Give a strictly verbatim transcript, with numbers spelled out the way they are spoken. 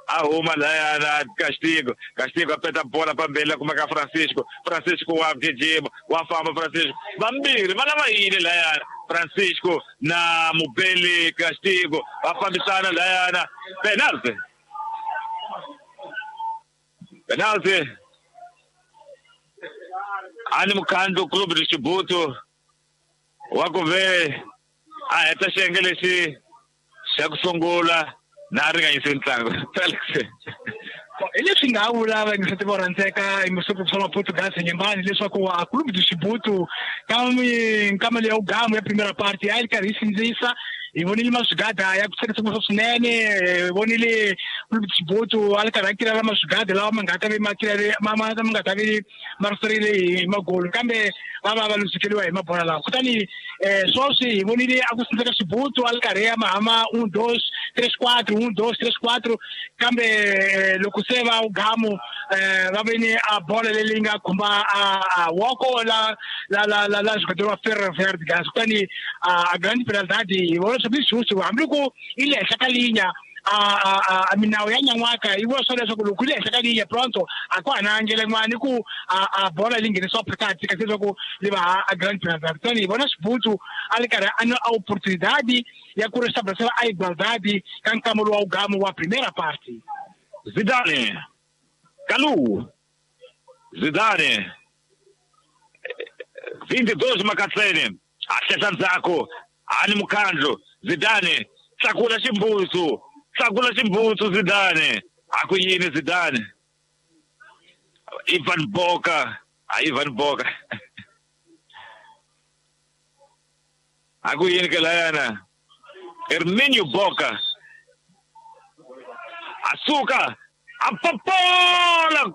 arruma lá na Castigo, Castigo apeta a bola para Bela como é Francisco, Francisco o Avdijimo, o Afama Francisco, Bambiri, mas não vai ir lá, Francisco na Mubeli Castigo, a Fabitana lá na penalti, penalti, ânimo canto clube de Chibuto, o Acove, a esta Xengelesi, Chaco Songola. Naringa isentlango. Ele é sinal lá em Santa Boranteca, em Moçambique, só Portugal, sem embargo, ele só com a clube do Chibuto, como como ele é o Gamo, é a primeira parte, aí ele quer isso, isso, e vou nele mais jogada, é porque se você nene, vou nele clube do Chibuto, ele quer tirar mais jogada, lá uma gata vem maquiar, mama da gata vem marcar ele uma gol, cambe, mama vai lutar ele vai uma bola lá. Kutani, só se vou nele a questão do Chibuto, ele quer mama um dois três quatro um dois três quatro, cambe Lucuseva o Gamo, vai venir a bola ele linga como a Woko la la la la la jogador ferro ferro de gás, Kutani a grande penalidade, vou saber justo, amigo, ele é essa linha a a minha olha nyawaka iwo só dessa com ele essa linha pronto agora na angela mani ku a a bola linha só para cá fica só com leva a grande penalidade, Tony vamos puto ali cara a oportunidade e a cura estabelecer a igualdade can camelo ao Gamo a primeira parte. Zidane Calu Zidane vinte e dois Makatsene Acessar Zako ânimo canjo Zidane Sakula Chimbuso Sakula Chimbuso Zidane Akuyini Zidane Ivan Boca a Ivan Boca Akuyini Kelana Herminio Boca Açúcar a papola